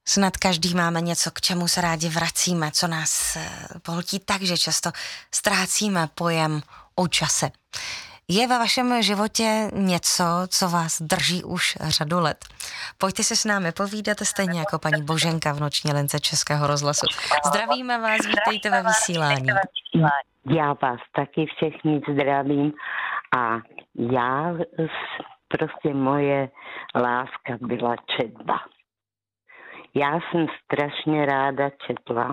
Snad každý máme něco, k čemu se rádi vracíme, co nás pohltí tak, že často ztrácíme pojem o čase. Je ve vašem životě něco, co vás drží už řadu let? Pojďte se s námi povídat, stejně jako paní Boženka v Noční lince Českého rozhlasu. Zdravíme vás, vítejte ve vysílání. Já vás taky všechny zdravím a prostě moje láska byla četba. Já jsem strašně ráda četla.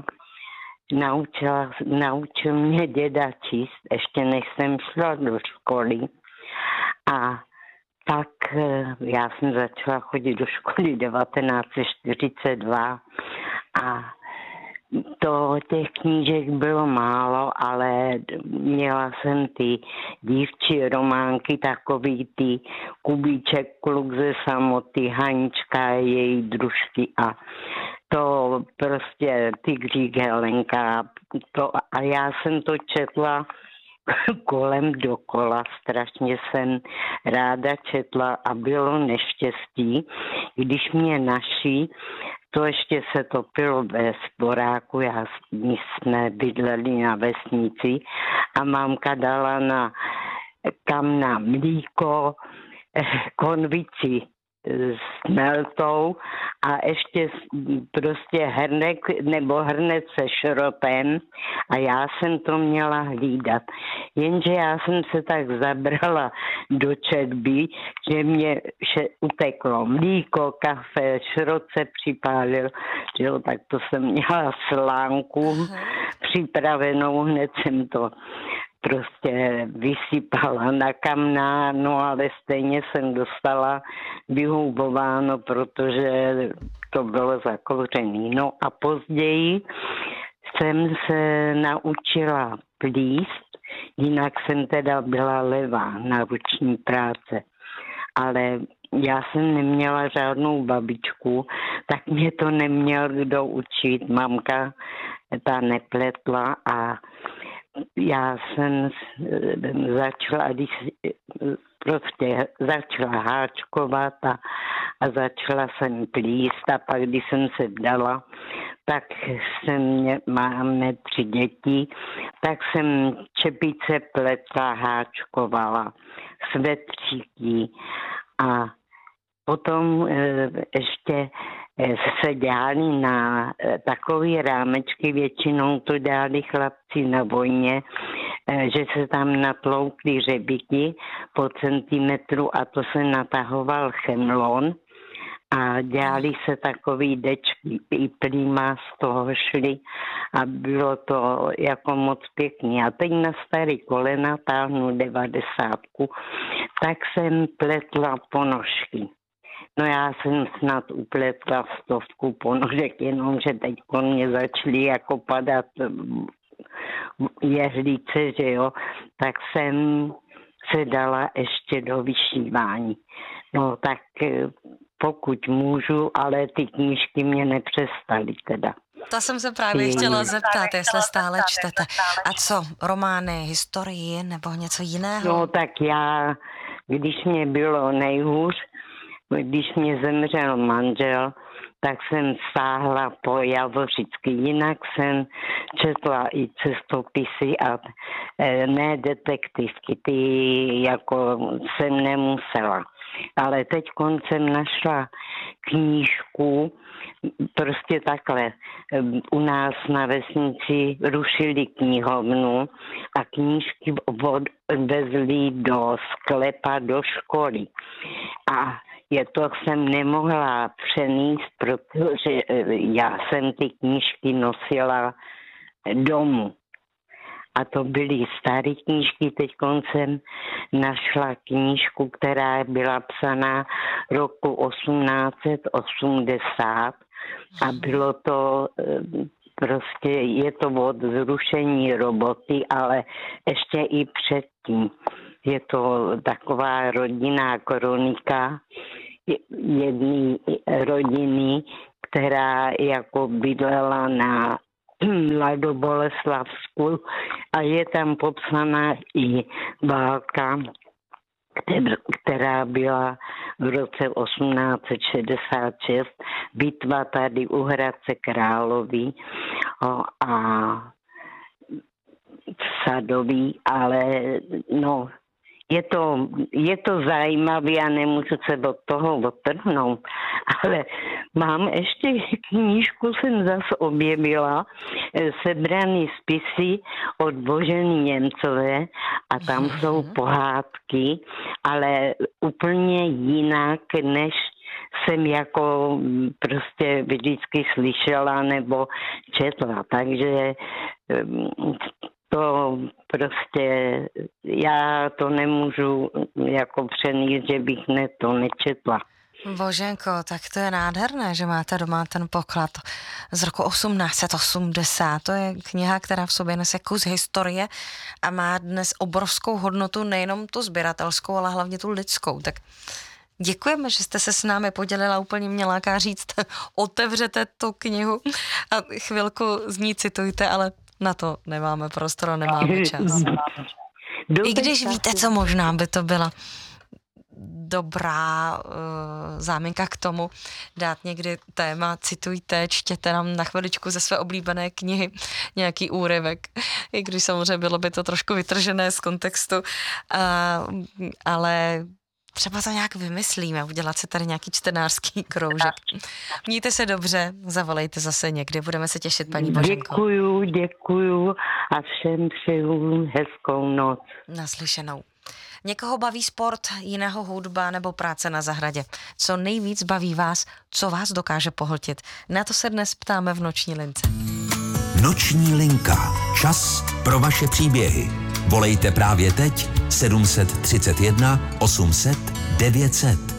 Naučil mě děda číst, ještě než jsem šla do školy. A tak já jsem začala chodit do školy 1942 a těch knížek bylo málo, ale měla jsem ty dívčí románky, takový ty Kubíček, kluk ze samoty, Hanička, její družky a to prostě Tygřík Helenka. A já jsem to četla kolem dokola, strašně jsem ráda četla a bylo neštěstí, když mě naši, to ještě se topilo ve sporáku, my jsme bydleli na vesnici a mámka dala kam na mlíko konvici s meltou a ještě prostě hrnek nebo hrnec se šrotem a já jsem to měla hlídat. Jenže já jsem se tak zabrala do četby, že mě uteklo mlíko, kafe, šrot se připálil, že jo, tak to jsem měla slánku připravenou, hned jsem to prostě vysypala na kamna, no ale stejně jsem dostala vyhubováno, protože to bylo zakouřený. No a později jsem se naučila plíst, jinak jsem teda byla levá na ruční práce. Ale já jsem neměla žádnou babičku, tak mě to neměl kdo učit. Mamka ta nepletla a já jsem začala háčkovat a začala jsem plíst a pak, když jsem se vdala, tak máme 3 děti, tak jsem čepice pletla, háčkovala, svetříky a potom ještě se dělali na takové rámečky, většinou to dělali chlapci na vojně, že se tam natloukly řebiky po centimetru a to se natahoval chemlon a dělali se takový dečky, i prýma z toho šli a bylo to jako moc pěkný. A teď na starý kolena táhnu 90, tak jsem pletla ponožky. No já jsem snad upletla 100 ponožek, jenomže teď mě začaly jako padat jehlice, že jo, tak jsem se dala ještě do vyšívání. No tak pokud můžu, ale ty knížky mě nepřestaly teda. To jsem se právě chtěla zeptat, jestli stále čtete. A co, romány, historii nebo něco jiného? No tak já, když mě bylo nejhůř, když mě zemřel manžel, tak jsem sáhla po Javořicky. Jinak jsem četla i cestopisy a ne detektivky, ty jako jsem nemusela. Ale teď jsem našla knížku, prostě takhle. U nás na vesnici rušili knihovnu a knížky vezli do sklepa, do školy. A to jsem nemohla přenést, protože já jsem ty knížky nosila domů. A to byly staré knížky, teď jsem našla knížku, která byla psaná roku 1880 a bylo to prostě, je to od zrušení roboty, ale ještě i předtím. Je to taková rodinná kronika jedné rodiny, která jako bydlela na Mladoboleslavsku a je tam popsaná i válka která byla v roce 1866, bitva tady u Hradce Králové a v Sadový, ale no, je to zajímavé a nemůžu se od toho odtrhnout, ale mám ještě knížku, jsem zase objevila, Sebraný spisy od Boženy Němcové a tam jsou pohádky, ale úplně jinak, než jsem jako prostě vždycky slyšela nebo četla, takže to prostě já to nemůžu jako přenést, že bych to nečetla. Boženko, tak to je nádherné, že máte doma ten poklad z roku 1880. To je kniha, která v sobě nese kus historie a má dnes obrovskou hodnotu, nejenom tu sběratelskou, ale hlavně tu lidskou. Tak děkujeme, že jste se s námi podělila, úplně mě láká říct, otevřete tu knihu a chvilku z ní citujte, ale na to nemáme prostor a nemáme čas. I když víte, co možná by to byla dobrá záminka k tomu, dát někdy téma, citujte, čtěte nám na chviličku ze své oblíbené knihy nějaký úryvek, i když samozřejmě bylo by to trošku vytržené z kontextu, ale třeba to nějak vymyslíme, udělat si tady nějaký čtenářský kroužek. Mějte se dobře, zavolejte zase někdy, budeme se těšit, paní Boženko. Děkuju a všem přeju hezkou noc. Naslyšenou. Někoho baví sport, jiného hudba nebo práce na zahradě. Co nejvíc baví vás, co vás dokáže pohltit? Na to se dnes ptáme v Noční lince. Noční linka. Čas pro vaše příběhy. Volejte právě teď 731 800 900.